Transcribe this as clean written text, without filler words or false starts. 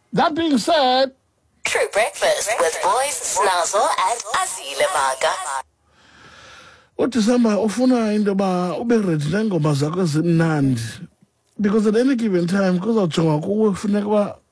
That being said, True Breakfast with Boys Snazo and Azile Maga. uDecember ufuna into ba ube ready nengoma zakho ezimnandi, because at any given time kuzawujongwa kuwe kufuneka ba